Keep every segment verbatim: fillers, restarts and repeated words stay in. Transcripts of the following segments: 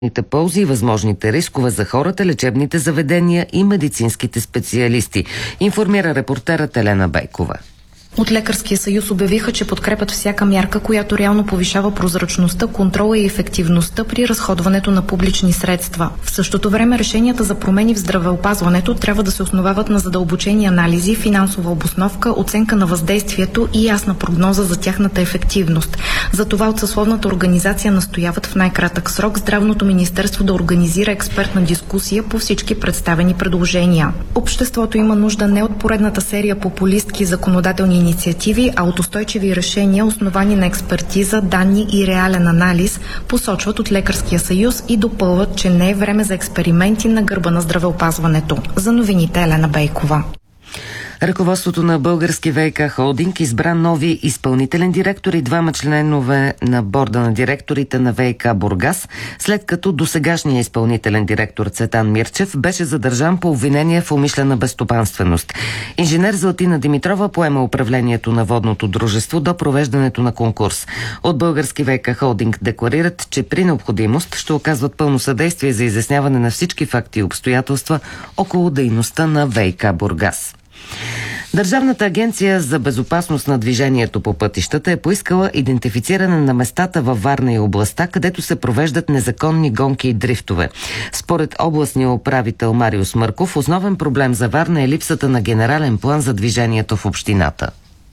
ползи и възможните рискове за хората, лечебните заведения и медицинските специалисти, информира репортерът Елена Бейкова. От Лекарския съюз обявиха, че подкрепят всяка мярка, която реално повишава прозрачността, контрола и ефективността при разходването на публични средства. В същото време решенията за промени в здравеопазването трябва да се основават на задълбочени анализи, финансова обосновка, оценка на въздействието и ясна прогноза за тяхната ефективност. Затова от съсловната организация настояват в най-кратък срок Здравното министерство да организира експертна дискусия по всички представени предложения. Обществото има нужда не от поредната серия популистки законодателни инициативи, а от устойчиви решения, основани на експертиза, данни и реален анализ, посочват от Лекарския съюз и допълват, че не е време за експерименти на гърба на здравеопазването. За новините Елена Бейкова. Ръководството на Български ВиК холдинг избра нови изпълнителен директор и двама членове на борда на директорите на ВиК Бургас, след като досегашният изпълнителен директор Цветан Мирчев беше задържан по обвинение в умишлена безстопанственост. Инженер Златина Димитрова поема управлението на водното дружество до провеждането на конкурс. От Български ВиК холдинг декларират, че при необходимост ще оказват пълно съдействие за изясняване на всички факти и обстоятелства около дейността на ВиК Бургас. Държавната агенция за безопасност на движението по пътищата е поискала идентифициране на местата във Варна и областта, където се провеждат незаконни гонки и дрифтове. Според областния управител Марио Смърков, основен проблем за Варна е липсата на генерален план за движението в общината.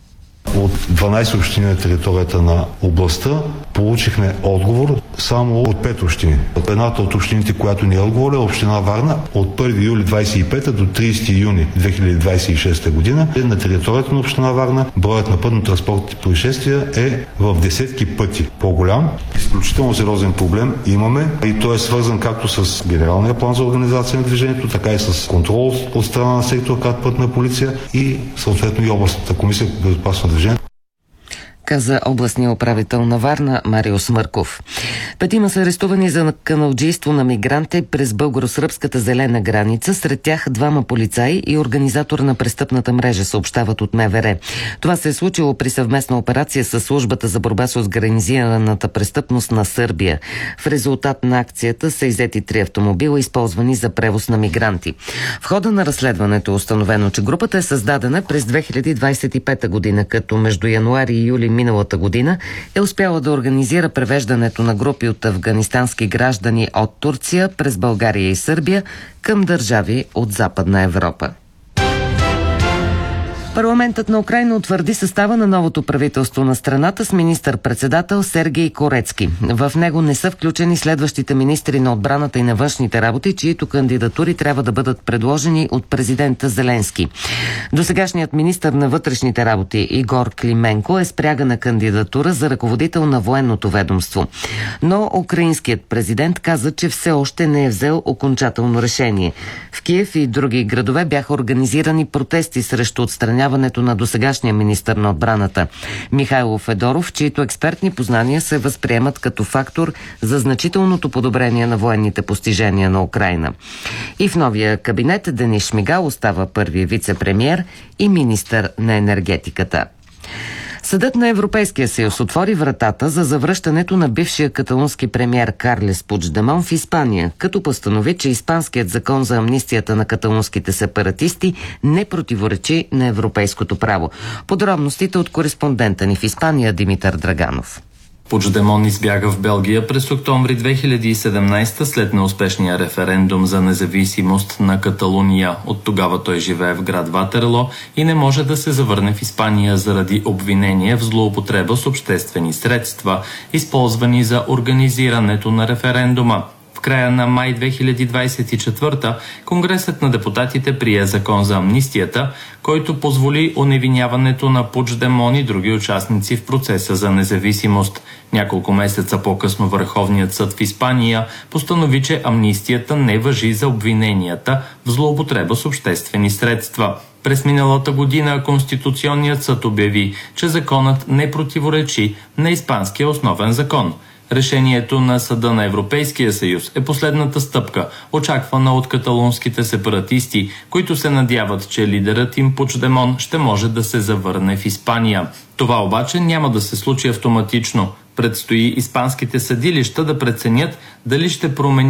От дванайсет общини на територията на областта получихме отговор само от пет общини. Едната от общините, която ни е отговор, е община Варна. От първи юли двадесет и пета до тридесети юни две хиляди двадесет и шеста година на територията на община Варна броят на пътно-транспортните происшествия е в десетки пъти по-голям. Изключително сериозен проблем имаме и той е свързан както с генералния план за организация на движението, така и с контрол от страна на сектор КАТ Пътна полиция и съответно и областната комисия по безопасно движение, каза областния управител на Варна Марио Смърков. Петима са арестувани за каналджийство на мигранти през българо-сръбската зелена граница, сред тях двама полицаи и организатор на престъпната мрежа, съобщават от МВР. Това се е случило при съвместна операция с службата за борба с организираната престъпност на Сърбия. В резултат на акцията са иззети три автомобила, използвани за превоз на мигранти. В хода на разследването е установено, че групата е създадена през две хиляди двадесет и пета година, като между януари и юли миналата година е успяла да организира превеждането на групи от афганистански граждани от Турция през България и Сърбия към държави от Западна Европа. Парламентът на Украйна утвърди състава на новото правителство на страната с министър-председател Сергей Корецки. В него не са включени следващите министри на отбраната и на външните работи, чието кандидатури трябва да бъдат предложени от президента Зеленски. Досегашният министър на вътрешните работи Игор Клименко е спрягана кандидатура за ръководител на военното ведомство. Но украинският президент каза, че все още не е взел окончателно решение. В Киев и други градове бяха организирани протести срещу отстраняването на досегашния министър на отбраната Михайло Федоров, чието експертни познания се възприемат като фактор за значителното подобрение на военните постижения на Украйна. И в новия кабинет Денис Шмигал остава първи вице-премиер и министър на енергетиката. Съдът на Европейския съюз отвори вратата за завръщането на бившия каталунски премиер Карлес Пучдемон в Испания, като постанови, че испанският закон за амнистията на каталунските сепаратисти не противоречи на европейското право. Подробностите от кореспондента ни в Испания Димитър Драганов. Пучдемон избяга в Белгия през октомври две хиляди и седемнадесета след неуспешния референдум за независимост на Каталуния. От тогава той живее в град Ватерло и не може да се завърне в Испания заради обвинение в злоупотреба с обществени средства, използвани за организирането на референдума. В края на май две хиляди двадесет и четвърта Конгресът на депутатите прие закон за амнистията, който позволи оневиняването на Пучдемон и други участници в процеса за независимост. Няколко месеца по-късно Върховният съд в Испания постанови, че амнистията не важи за обвиненията в злоупотреба с обществени средства. През миналата година Конституционният съд обяви, че законът не противоречи на испанския основен закон. Решението на Съда на Европейския съюз е последната стъпка, очаквана от каталунските сепаратисти, които се надяват, че лидерът им Пучдемон ще може да се завърне в Испания. Това обаче няма да се случи автоматично. Предстои испанските съдилища да преценят дали ще промени